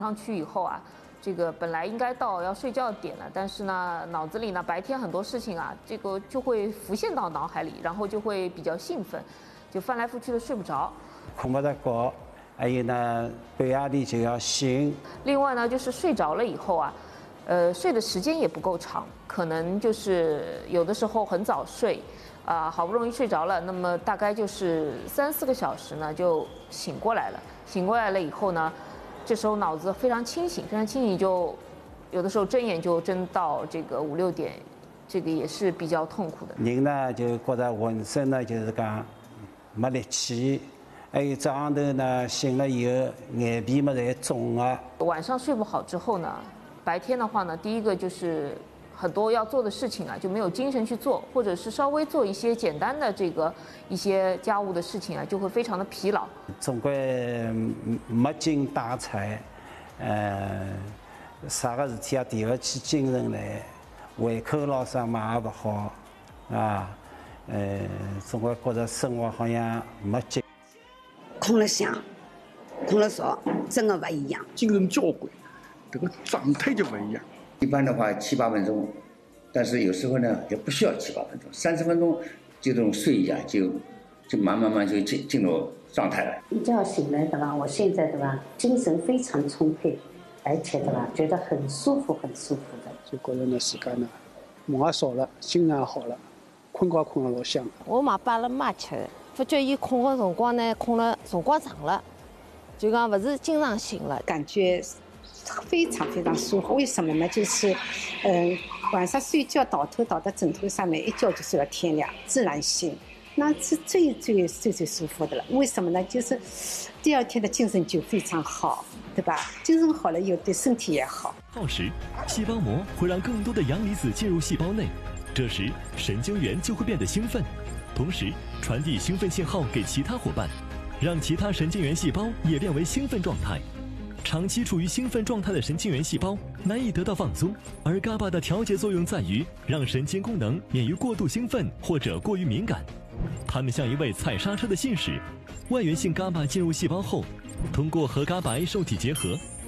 上去以后啊，这个本来应该到要睡觉点了，但是呢，脑子里呢白天很多事情啊，这个就会浮现到脑海里，然后就会比较兴奋，就翻来覆去的睡不着。 困不着觉，还有呢，半夜里就要醒。 另外呢，就是睡着了以后啊，睡的时间也不够长，可能就是有的时候很早睡，好不容易睡着了，那么大概就是3、4个小时呢就醒过来了。醒过来了以后呢，这时候脑子非常清醒，就有的时候睁眼就睁到这个5、6点，这个也是比较痛苦的。 人呢就觉得浑身呢就是讲没力气，还有早上头呢醒了以后眼皮嘛侪肿啊。 晚上睡不好之后呢，白天的话呢，第一个就是很多要做的事情啊就没有精神去做，或者是稍微做一些简单的一些家务的事情啊，就会非常的疲劳。 总归没精打采，啥个事体也提不起精神来，胃口咯啥嘛也不好，啊，总归觉得生活好像没劲。 困了香，困了少，真的不一样， 精神交关，这个状态就不一样。 一般的话7、8分钟，但是有时候呢也不需要7、8分钟，30分钟就这种睡一下就慢慢就进入状态了。 一觉醒来的吧，我现在的吧精神非常充沛，而且的吧觉得很舒服的。 就觉得呢自家呢梦也少了，心也好了，困觉困得老香。 我嘛摆了妈吃的，发觉伊困的辰光呢，困了辰光长了，就讲不是经常醒了， 感觉非常舒服。为什么呢？就是晚上睡觉倒头倒到枕头上面，一觉就睡到天亮，自然醒，那是最舒服的了。为什么呢？就是第二天的精神就非常好，对吧？精神好了以后对身体也好。 耗时，细胞膜会让更多的阳离子进入细胞内，这时神经元就会变得兴奋，同时传递兴奋信号给其他伙伴，让其他神经元细胞也变为兴奋状态。长期处于兴奋状态的神经元细胞难以得到放松，而 GABA 的调节作用在于让神经功能免于过度兴奋或者过于敏感。它们像一位踩刹车的信使，外源性 GABA 进入细胞后，通过和 GABA 受体结合，